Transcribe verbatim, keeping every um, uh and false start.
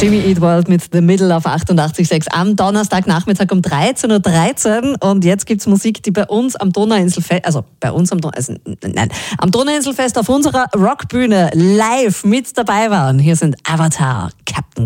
Jimmy Eat World mit The Middle auf achtundachtzig Komma sechs am Donnerstagnachmittag um dreizehn Uhr dreizehn. Und jetzt gibt's Musik, die bei uns am Donauinselfest, also bei uns am, Don- also, nein, am Donauinselfest auf unserer Rockbühne live mit dabei waren. Hier sind Avatar, Captain